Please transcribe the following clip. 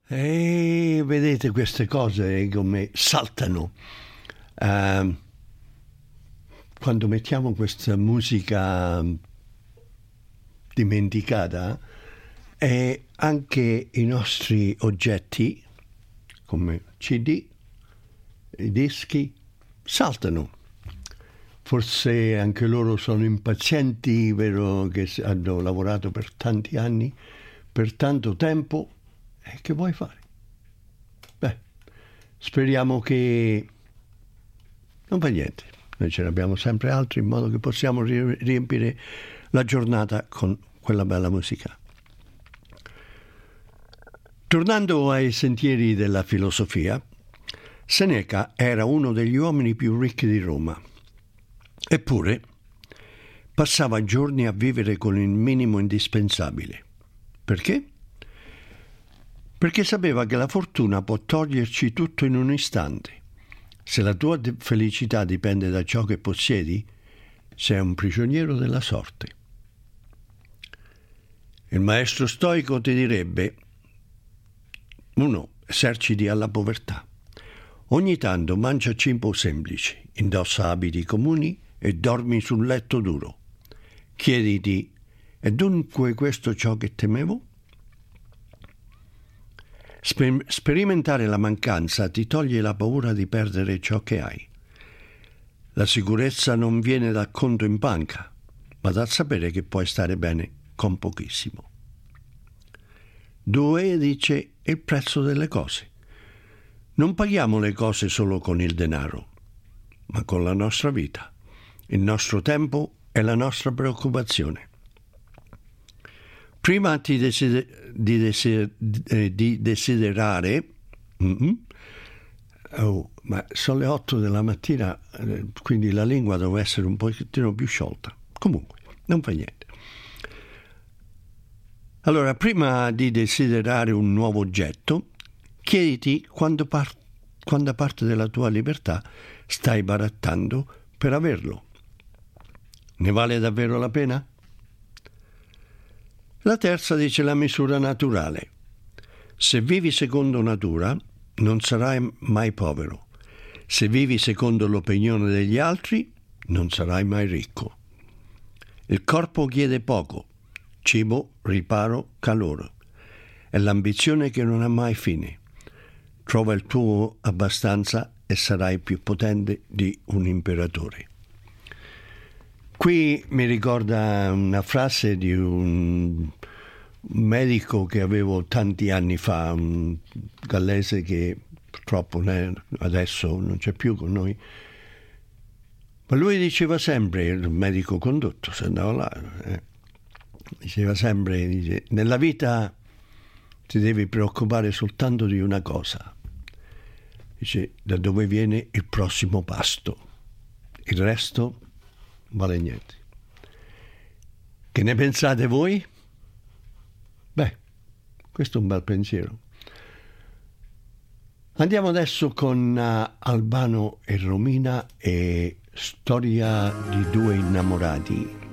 E vedete queste cose come saltano quando mettiamo questa musica dimenticata, e anche i nostri oggetti come CD, i dischi saltano. Forse anche loro sono impazienti, vero, che hanno lavorato per tanti anni, per tanto tempo. E che vuoi fare? Beh, speriamo che non fa niente. Noi ce ne abbiamo sempre altri, in modo che possiamo riempire la giornata con quella bella musica. Tornando ai sentieri della filosofia, Seneca era uno degli uomini più ricchi di Roma. Eppure passava giorni a vivere con il minimo indispensabile. Perché? Perché sapeva che la fortuna può toglierci tutto in un istante. Se la tua felicità dipende da ciò che possiedi, sei un prigioniero della sorte. Il maestro stoico ti direbbe: 1. Eserciti alla povertà. Ogni tanto mangia cibo semplice, indossa abiti comuni e dormi sul letto duro. Chiediti: è dunque questo ciò che temevo? Sperimentare la mancanza ti toglie la paura di perdere ciò che hai. La sicurezza non viene dal conto in banca, ma dal sapere che puoi stare bene con pochissimo. 2. Dice il prezzo delle cose. Non paghiamo le cose solo con il denaro, ma con la nostra vita, il nostro tempo e la nostra preoccupazione. Prima di desiderare, ma sono le 8 della mattina, quindi la lingua deve essere un pochettino più sciolta. Comunque, non fa niente. Allora, prima di desiderare un nuovo oggetto, chiediti quanta parte della tua libertà stai barattando per averlo. Ne vale davvero la pena? La terza dice la misura naturale. Se vivi secondo natura, non sarai mai povero. Se vivi secondo l'opinione degli altri, non sarai mai ricco. Il corpo chiede poco: cibo, riparo, calore. È l'ambizione che non ha mai fine. Trova il tuo abbastanza e sarai più potente di un imperatore. Qui mi ricorda una frase di un medico che avevo tanti anni fa, un gallese che purtroppo adesso non c'è più con noi, ma lui diceva sempre, il medico condotto, se andava là, diceva sempre, nella vita ti devi preoccupare soltanto di una cosa. Dice: da dove viene il prossimo pasto, il resto vale niente. Che ne pensate voi? Beh, questo è un bel pensiero. Andiamo adesso con Albano e Romina e Storia di due innamorati.